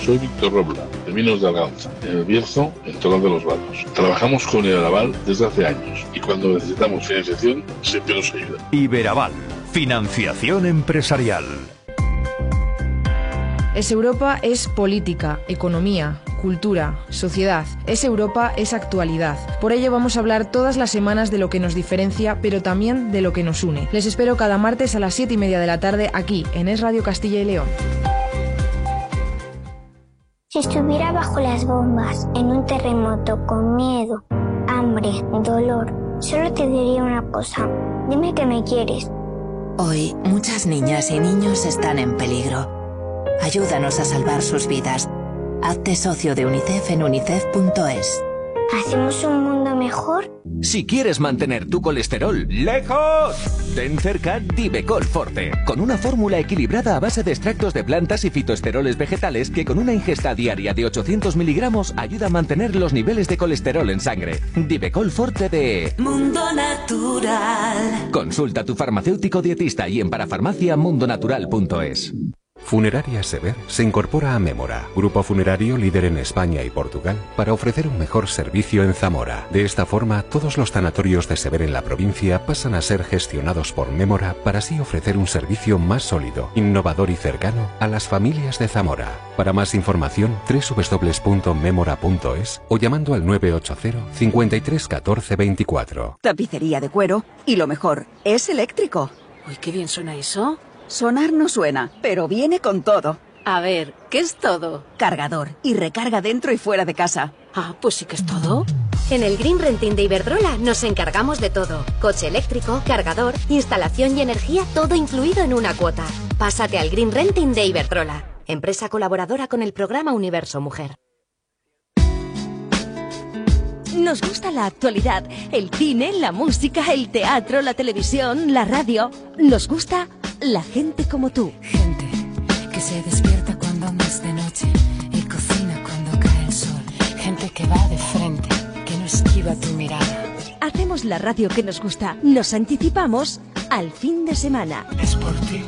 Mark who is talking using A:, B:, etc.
A: Soy Víctor Robla, de Vinos de Arganza, en el Bierzo, en Torrón de los Vados. Trabajamos con Iberaval desde hace años y cuando necesitamos financiación siempre nos ayuda.
B: Iberaval, financiación empresarial.
C: Es Europa, es política, economía, cultura, sociedad. Es Europa, es actualidad. Por ello vamos a hablar todas las semanas de lo que nos diferencia, pero también de lo que nos une. Les espero cada martes a las 7:30 de la tarde aquí, en Es Radio Castilla y León.
D: Si estuviera bajo las bombas, en un terremoto, con miedo, hambre, dolor, solo te diría una cosa. Dime que me quieres.
E: Hoy, muchas niñas y niños están en peligro. Ayúdanos a salvar sus vidas. Hazte socio de UNICEF en unicef.es.
D: ¿Hacemos un mundo mejor?
B: Si quieres mantener tu colesterol lejos, ten cerca Divecol Forte, con una fórmula equilibrada a base de extractos de plantas y fitoesteroles vegetales que con una ingesta diaria de 800 miligramos ayuda a mantener los niveles de colesterol en sangre. Divecol Forte de
E: Mundo Natural.
B: Consulta a tu farmacéutico dietista y en parafarmaciamundonatural.es.
F: Funeraria Sever se incorpora a Mémora, grupo funerario líder en España y Portugal, para ofrecer un mejor servicio en Zamora. De esta forma, todos los tanatorios de Sever en la provincia pasan a ser gestionados por Mémora para así ofrecer un servicio más sólido, innovador y cercano a las familias de Zamora. Para más información, www.memora.es o llamando al 980 53 14 24.
G: Tapicería de cuero y lo mejor, es eléctrico.
H: Uy, qué bien suena eso.
G: Sonar no suena, pero viene con todo.
H: A ver, ¿qué es todo?
G: Cargador y recarga dentro y fuera de casa.
H: Ah, pues sí que es todo.
I: En el Green Renting de Iberdrola nos encargamos de todo. Coche eléctrico, cargador, instalación y energía, todo incluido en una cuota. Pásate al Green Renting de Iberdrola, empresa colaboradora con el programa Universo Mujer.
J: Nos gusta la actualidad, el cine, la música, el teatro, la televisión, la radio. Nos gusta la gente como tú.
K: Gente que se despierta cuando aún es de noche y cocina cuando cae el sol. Gente que va de frente, que no esquiva tu mirada.
J: Hacemos la radio que nos gusta. Nos anticipamos al fin de semana.
K: Es por ti.